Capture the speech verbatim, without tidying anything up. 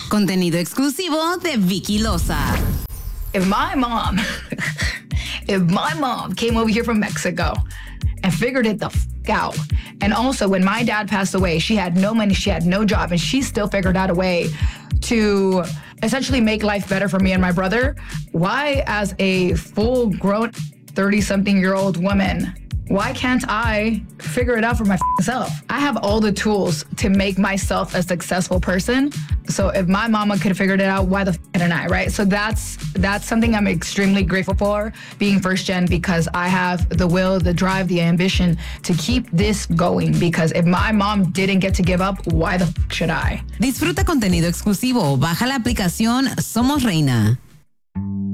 Contenido exclusivo de Vicky Loza. If my mom, if my mom came over here from Mexico and figured it the f*** out, and also when my dad passed away, she had no money, she had no job, and she still figured out a way to essentially make life better for me and my brother, why, as a full-grown thirty-something-year-old woman, why can't I figure it out for myself? I have all the tools to make myself a successful person. So if my mama could have figured it out, why the f couldn't I, right? So that's that's something I'm extremely grateful for, being first gen, because I have the will, the drive, the ambition to keep this going. Because if my mom didn't get to give up, why the f should I? Disfruta contenido exclusivo. Baja la aplicación Somos Reina.